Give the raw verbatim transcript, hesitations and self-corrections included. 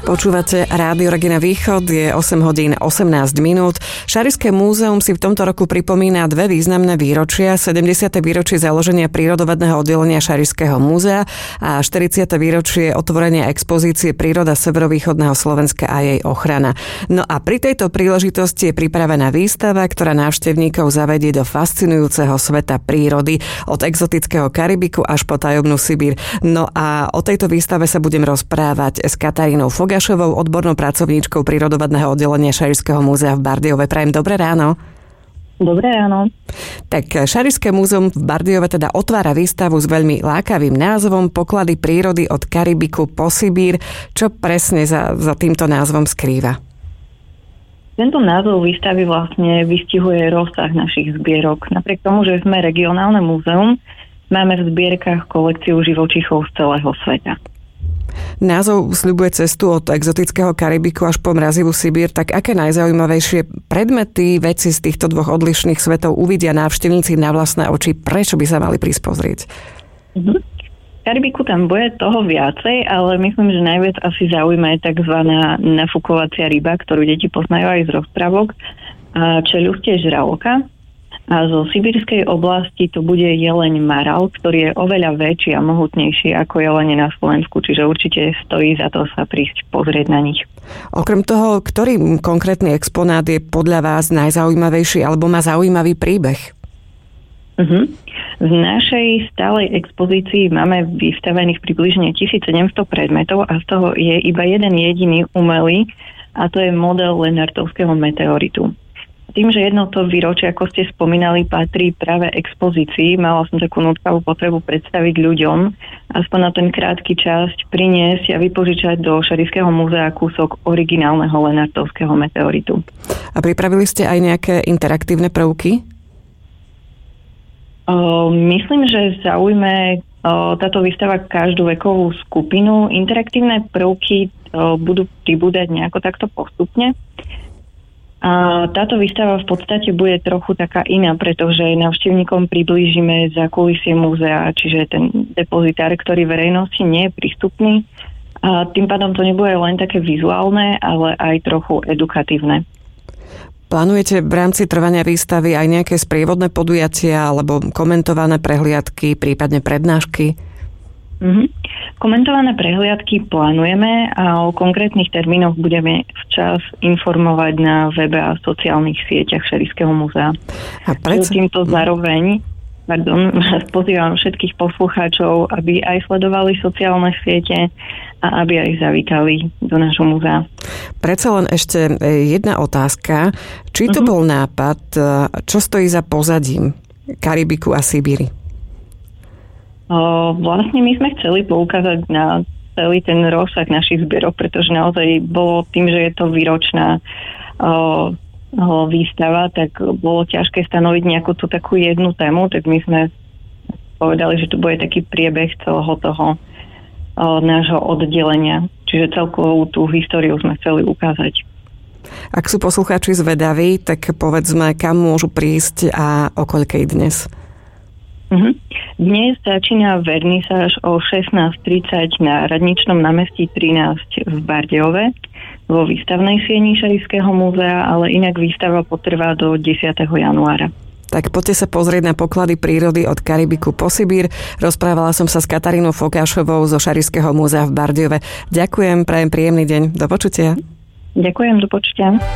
Počúvate Rádio Regina Východ, je osem hodín osemnásť minút. Šarišské múzeum si v tomto roku pripomína dve významné výročia. sedemdesiate výročie založenia prírodovedného oddelenia Šarišského múzea a štyridsiate výročie otvorenia expozície Príroda severovýchodného Slovenska a jej ochrana. No a pri tejto príležitosti je pripravená výstava, ktorá návštevníkov zavedie do fascinujúceho sveta prírody, od exotického Karibiku až po tajomnú Sibír. No a o tejto výstave sa budem rozprávať s Katarínou Fogašovou, odbornou pracovníčkou prírodovedného oddelenia Šarišského múzea v Bardejove. Prajem dobré ráno. Dobré ráno. Tak Šarišské múzeum v Bardejove teda otvára výstavu s veľmi lákavým názvom Poklady prírody od Karibiku po Sibír. Čo presne za, za týmto názvom skrýva? Tento názov výstavy vlastne vystihuje rozsah našich zbierok. Napriek tomu, že sme regionálne múzeum, máme v zbierkach kolekciu živočíchov z celého sveta. Názov sľubuje cestu od exotického Karibiku až po mrazivú Sibír, tak aké najzaujímavejšie predmety, veci z týchto dvoch odlišných svetov uvidia návštevníci na vlastné oči? Prečo by sa mali prísť pozrieť? Mhm. V Karibiku tam bude toho viacej, ale myslím, že najviac asi zaujíma je tzv. Nafúkovacia ryba, ktorú deti poznajú aj z rozprávok, a čeľustie žraloka. A zo sibírskej oblasti to bude jeleň maral, ktorý je oveľa väčší a mohutnejší ako jelene na Slovensku, čiže určite stojí za to sa prísť pozrieť na nich. Okrem toho, ktorý konkrétny exponát je podľa vás najzaujímavejší alebo má zaujímavý príbeh? Uh-huh. V našej stálej expozícii máme vystavených približne tisícsedemsto predmetov a z toho je iba jeden jediný umelý, a to je model Lenartovského meteoritu. Tým, že jedno to výročie, ako ste spomínali, patrí práve expozícii, mala som takú nutkavú potrebu predstaviť ľuďom, aspoň na ten krátky časť priniesť a vypožičať do Šarišského múzea kúsok originálneho Lenartovského meteoritu. A pripravili ste aj nejaké interaktívne prvky? O, myslím, že zaujme o, táto výstava každú vekovú skupinu. Interaktívne prvky o, budú pribúdať nejako takto postupne. A táto výstava v podstate bude trochu taká iná, pretože návštevníkom priblížime zákulisie múzea, čiže ten depozitár, ktorý verejnosti nie je prístupný. A tým pádom to nebude len také vizuálne, ale aj trochu edukatívne. Plánujete v rámci trvania výstavy aj nejaké sprievodné podujatia alebo komentované prehliadky, prípadne prednášky? Mm-hmm. Komentované prehliadky plánujeme a o konkrétnych termínoch budeme včas informovať na webe a sociálnych sieťach Šarišského múzea. A preto... Týmto zároveň pardon, pozývam všetkých poslucháčov, aby aj sledovali sociálne siete a aby aj zavítali do nášho múzea. Predsa len ešte jedna otázka. Či to mm-hmm. bol nápad, čo stojí za pozadím Karibiku a Sibíry? O, vlastne my sme chceli poukázať na celý ten rozsah našich zbierok, pretože naozaj bolo tým, že je to výročná o, o, výstava, tak bolo ťažké stanoviť nejakú tú takú jednu tému, tak my sme povedali, že to bude taký priebeh celého toho o, nášho oddelenia. Čiže celkovú tú históriu sme chceli ukázať. Ak sú poslucháči zvedaví, tak povedzme, kam môžu prísť a o koľkej dnes? Uh-huh. Dnes začína vernisáž o šestnásť tridsať na Radničnom námestí trinásť v Bardejove vo výstavnej sieni Šarišského múzea, ale inak výstava potrvá do desiateho januára. Tak poďte sa pozrieť na poklady prírody od Karibiku po Sibír. Rozprávala som sa s Katarínou Fogašovou zo Šarišského múzea v Bardejove. Ďakujem, prajem príjemný deň. Do počutia. Ďakujem, do počutia.